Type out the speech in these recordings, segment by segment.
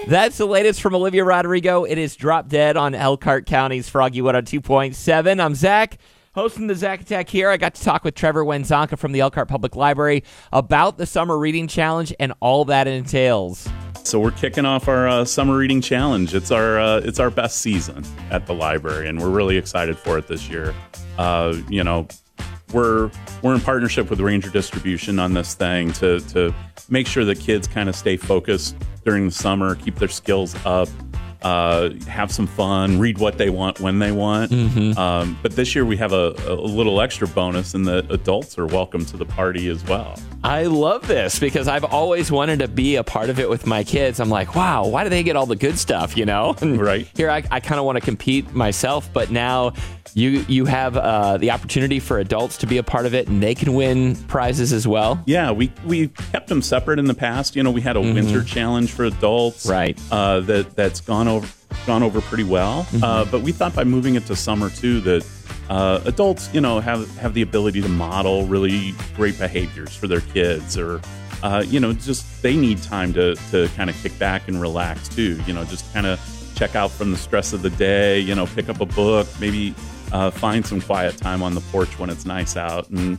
That's the latest from Olivia Rodrigo. It is Drop Dead on Elkhart County's Froggy 102.7. I'm Zach, hosting the Zach Attack here. I got to talk with Trevor Wenzonka from the Elkhart Public Library about the Summer Reading Challenge and all that it entails. So we're kicking off our Summer Reading Challenge. It's our best season at the library, and we're really excited for it this year. We're in partnership with Ranger Distribution on this thing to make sure that kids kind of stay focused during the summer, keep their skills up, have some fun, read what they want when they want. Mm-hmm. But this year we have a little extra bonus in that adults are welcome to the party as well. I love this because I've always wanted to be a part of it with my kids. I'm like, wow, why do they get all the good stuff, And right. Here I kind of want to compete myself, but now you have the opportunity for adults to be a part of it, and they can win prizes as well. Yeah, we kept them separate in the past. We had a winter challenge for adults, right? That's gone over pretty well. Mm-hmm. But we thought by moving it to summer too that adults, have the ability to model really great behaviors for their kids, or just they need time to kind of kick back and relax too. Just kind of check out from the stress of the day. Pick up a book, maybe. Find some quiet time on the porch when it's nice out. And,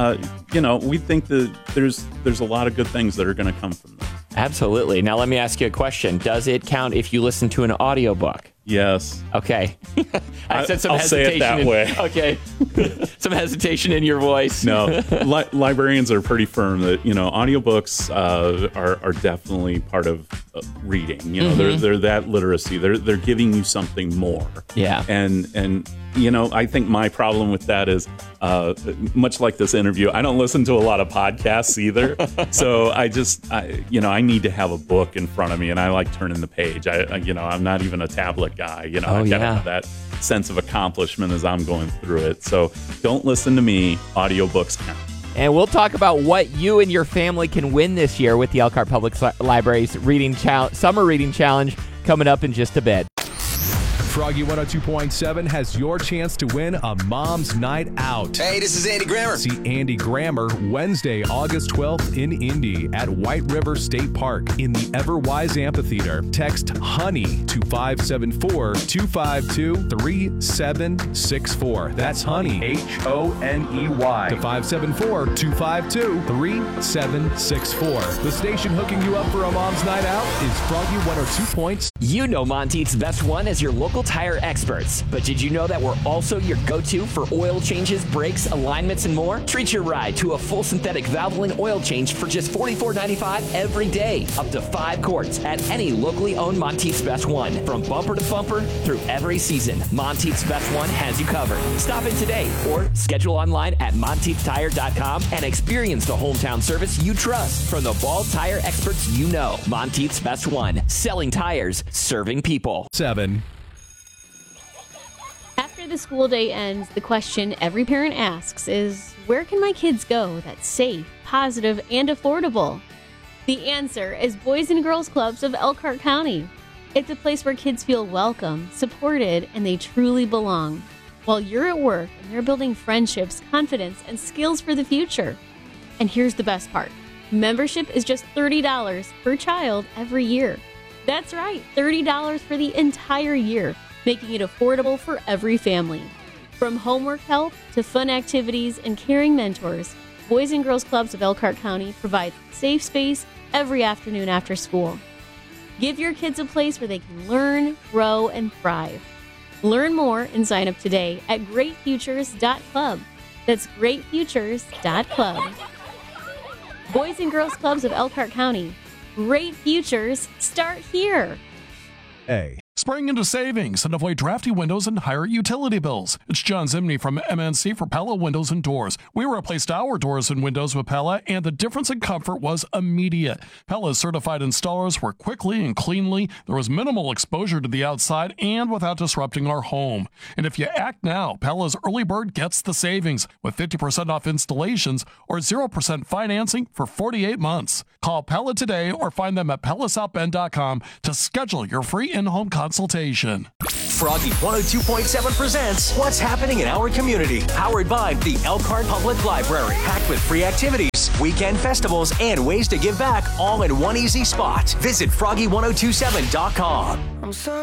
we think that there's a lot of good things that are going to come from this. Absolutely. Now, let me ask you a question. Does it count if you listen to an audiobook? Yes. Okay. I said some I'll hesitation. Say it that way. Okay. Some hesitation in your voice. No. Librarians are pretty firm that, audiobooks are definitely part of reading. They're that literacy. They're giving you something more. Yeah. And I think my problem with that is, much like this interview, I don't listen to a lot of podcasts either. So I need to have a book in front of me, and I like turning the page. I'm not even a tablet guy. I gotta have that sense of accomplishment as I'm going through it. So don't listen to me. Audiobooks count. And we'll talk about what you and your family can win this year with the Elkhart Public Library's Summer Reading Challenge coming up in just a bit. Froggy 102.7 has your chance to win a Mom's Night Out. Hey, this is Andy Grammer. See Andy Grammer Wednesday, August 12th in Indy at White River State Park in the Everwise Amphitheater. Text HONEY to 574-252-3764. That's HONEY, HONEY, to 574-252-3764. The station hooking you up for a Mom's Night Out is Froggy 102.7. You know Monteith's Best One as your local tire experts, but did you know that we're also your go-to for oil changes, brakes, alignments, and more? Treat your ride to a full synthetic Valvoline oil change for just $44.95 every day, up to 5 quarts at any locally owned Monteith's Best One. From bumper to bumper through every season, Monteith's Best One has you covered. Stop in today or schedule online at MonteithTire.com and experience the hometown service you trust from the Ball tire experts you know. Monteith's Best One, selling tires, serving people. 7. After the school day ends, the question every parent asks is, where can my kids go that's safe, positive, and affordable? The answer is Boys and Girls Clubs of Elkhart County. It's a place where kids feel welcome, supported, and they truly belong. While you're at work and they're building friendships, confidence, and skills for the future. And here's the best part. Membership is just $30 per child every year. That's right, $30 for the entire year, making it affordable for every family. From homework help to fun activities and caring mentors, Boys and Girls Clubs of Elkhart County provide safe space every afternoon after school. Give your kids a place where they can learn, grow, and thrive. Learn more and sign up today at greatfutures.club. That's greatfutures.club. Boys and Girls Clubs of Elkhart County. Great futures start here. A. Spring into savings and avoid drafty windows and higher utility bills. It's John Zimney from MNC for Pella Windows and Doors. We replaced our doors and windows with Pella, and the difference in comfort was immediate. Pella's certified installers work quickly and cleanly. There was minimal exposure to the outside and without disrupting our home. And if you act now, Pella's early bird gets the savings with 50% off installations or 0% financing for 48 months. Call Pella today or find them at PellaSouthBend.com to schedule your free in-home consultation consultation. Froggy 102.7 presents What's Happening in Our Community, powered by the Elkhart Public Library, packed with free activities, weekend festivals, and ways to give back, all in one easy spot. Visit froggy1027.com.